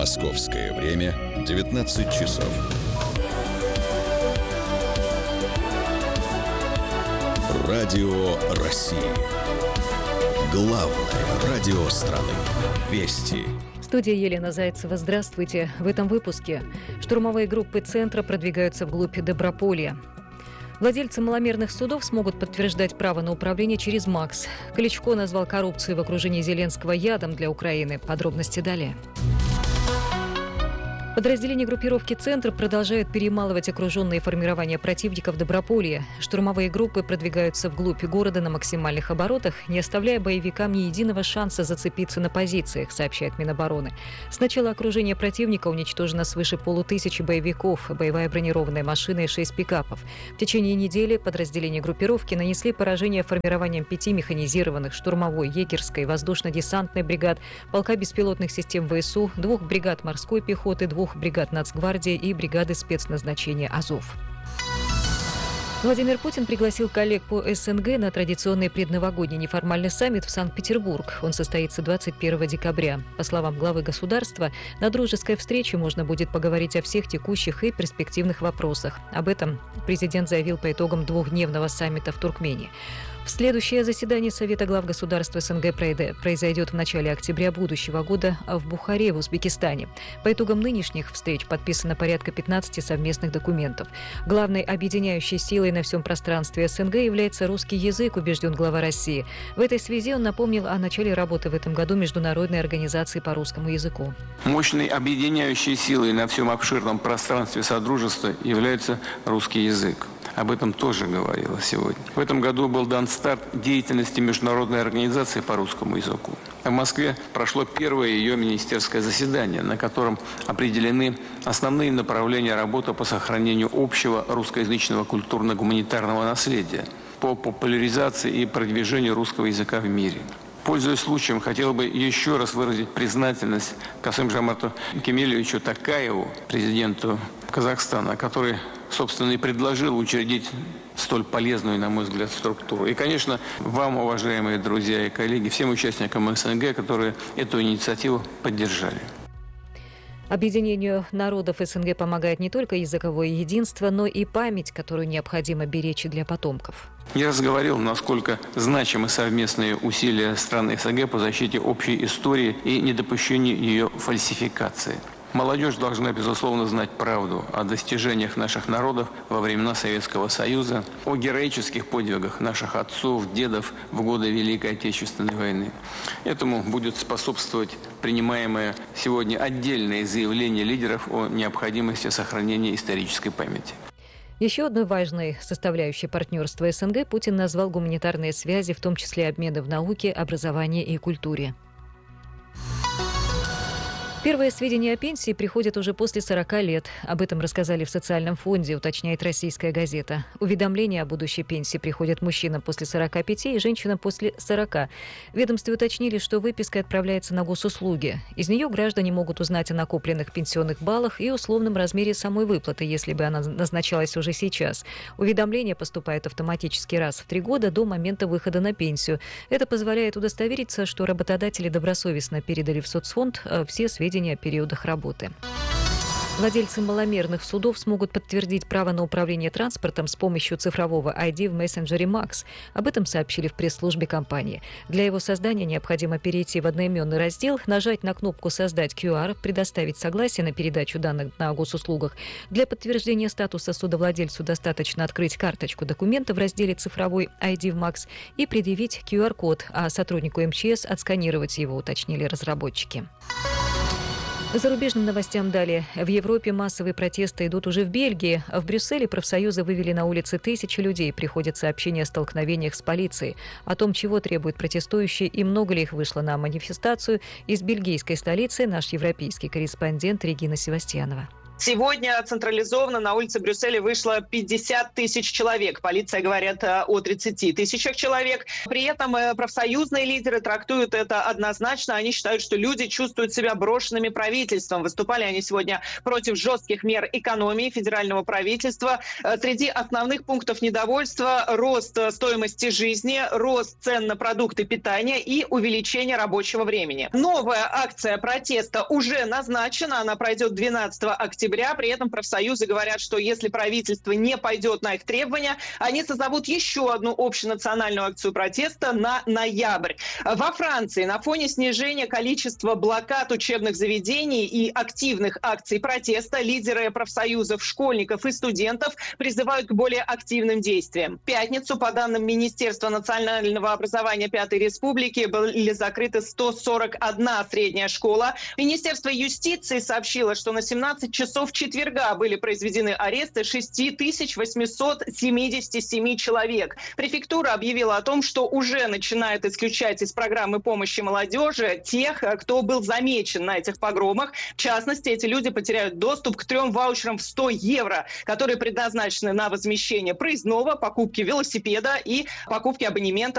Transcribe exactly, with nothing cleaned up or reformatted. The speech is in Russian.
Московское время девятнадцать часов. Радио России. Главное радио страны. Вести. Студия Елена Зайцева. Здравствуйте. В этом выпуске. Штурмовые группы центра продвигаются вглубь Доброполья. Владельцы маломерных судов смогут подтверждать право на управление через МАКС. Кличко назвал коррупцию в окружении Зеленского ядом для Украины. Подробности далее. Подразделения группировки «Центр» продолжают перемалывать окруженные формирования противника в Доброполье. Штурмовые группы продвигаются вглубь города на максимальных оборотах, не оставляя боевикам ни единого шанса зацепиться на позициях, сообщает Минобороны. С начала окружения противника уничтожено свыше полутысячи боевиков, боевая бронированная машина и шесть пикапов. В течение недели подразделения группировки нанесли поражение формированием пяти механизированных, штурмовой, егерской, воздушно-десантной бригад, полка беспилотных систем ВСУ, двух бригад морской пехоты, двух бригад Нацгвардии и бригады спецназначения «Азов». Владимир Путин пригласил коллег по СНГ на традиционный предновогодний неформальный саммит в Санкт-Петербург. Он состоится двадцать первого декабря. По словам главы государства, на дружеской встрече можно будет поговорить о всех текущих и перспективных вопросах. Об этом президент заявил по итогам двухдневного саммита в Туркмении. В следующее заседание Совета глав государств СНГ произойдет в начале октября будущего года в Бухаре, в Узбекистане. По итогам нынешних встреч подписано порядка пятнадцати совместных документов. Главной объединяющей силой на всем пространстве СНГ является русский язык, убежден глава России. В этой связи он напомнил о начале работы в этом году Международной организации по русскому языку. Мощной объединяющей силой на всем обширном пространстве Содружества является русский язык. Об этом тоже говорилось сегодня. В этом году был дан старт деятельности Международной организации по русскому языку. В Москве прошло первое ее министерское заседание, на котором определены основные направления работы по сохранению общего русскоязычного культурно-гуманитарного наследия, по популяризации и продвижению русского языка в мире. Пользуясь случаем, хотел бы еще раз выразить признательность Касым-Жомарту Кемелевичу Токаеву, президенту Казахстана, который, собственно, и предложил учредить столь полезную, на мой взгляд, структуру. И, конечно, вам, уважаемые друзья и коллеги, всем участникам СНГ, которые эту инициативу поддержали. Объединению народов СНГ помогает не только языковое единство, но и память, которую необходимо беречь для потомков. Я раз говорил, насколько значимы совместные усилия стран СНГ по защите общей истории и недопущению ее фальсификации. Молодежь должна, безусловно, знать правду о достижениях наших народов во времена Советского Союза, о героических подвигах наших отцов, дедов в годы Великой Отечественной войны. Этому будет способствовать принимаемое сегодня отдельное заявление лидеров о необходимости сохранения исторической памяти. Еще одной важной составляющей партнерства СНГ Путин назвал гуманитарные связи, в том числе обмены в науке, образовании и культуре. Первые сведения о пенсии приходят уже после сорока лет. Об этом рассказали в социальном фонде, уточняет «Российская газета». Уведомления о будущей пенсии приходят мужчинам после сорока пяти и женщинам после сорока. В ведомстве уточнили, что выписка отправляется на госуслуги. Из нее граждане могут узнать о накопленных пенсионных баллах и условном размере самой выплаты, если бы она назначалась уже сейчас. Уведомления поступают автоматически раз в три года до момента выхода на пенсию. Это позволяет удостовериться, что работодатели добросовестно передали в соцфонд все сведения о периодах работы. Владельцы маломерных судов смогут подтвердить право на управление транспортом с помощью цифрового ай ди в мессенджере МАКС. Об этом сообщили в пресс-службе компании. Для его создания необходимо перейти в одноименный раздел, нажать на кнопку «Создать ку ар», предоставить согласие на передачу данных на госуслугах. Для подтверждения статуса судовладельцу достаточно открыть карточку документа в разделе «Цифровой ай ди» в МАКС и предъявить ку ар код, а сотруднику эм че эс отсканировать его, уточнили разработчики. Зарубежным новостям далее. В Европе массовые протесты идут уже в Бельгии. В Брюсселе профсоюзы вывели на улицы тысячи людей. Приходят сообщения о столкновениях с полицией. О том, чего требуют протестующие и много ли их вышло на манифестацию, из бельгийской столицы наш европейский корреспондент Регина Севастьянова. Сегодня централизованно на улице Брюсселя вышло пятьдесят тысяч человек. Полиция говорит о тридцати тысячах человек. При этом профсоюзные лидеры трактуют это однозначно. Они считают, что люди чувствуют себя брошенными правительством. Выступали они сегодня против жестких мер экономии федерального правительства. Среди основных пунктов недовольства – рост стоимости жизни, рост цен на продукты питания и увеличение рабочего времени. Новая акция протеста уже назначена. Она пройдет двенадцатого октября. При этом профсоюзы говорят, что если правительство не пойдет на их требования, они созовут еще одну общенациональную акцию протеста на ноябрь. Во Франции на фоне снижения количества блокад учебных заведений и активных акций протеста лидеры профсоюзов школьников и студентов призывают к более активным действиям. В пятницу, по данным Министерства национального образования Пятой Республики, были закрыты сто сорок одна средняя школа. Министерство юстиции сообщило, что на семнадцать часов четверга были произведены аресты шесть тысяч восемьсот семьдесят семь человек. Префектура объявила о том, что уже начинает исключать из программы помощи молодежи тех, кто был замечен на этих погромах. В частности, эти люди потеряют доступ к трем ваучерам в сто евро, которые предназначены на возмещение проездного, покупки велосипеда и покупки абонемента